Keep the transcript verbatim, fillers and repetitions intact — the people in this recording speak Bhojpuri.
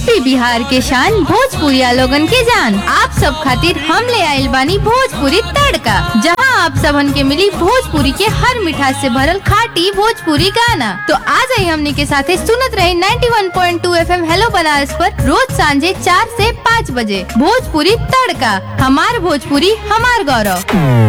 यूपी बिहार के शान भोजपुरिया लोगन के जान। आप सब खातिर हम ले आइल बानी भोजपुरी तड़का, जहां आप सबन के मिली भोजपुरी के हर मिठास से भरल खाटी भोजपुरी गाना। तो आ जाइए हमने के साथे सुनत रहे इक्यानवे पॉइंट दो एफ एम हेलो बनारस पर रोज सांझे चार से पाँच बजे। भोजपुरी तड़का, हमार भोजपुरी हमार गौरव।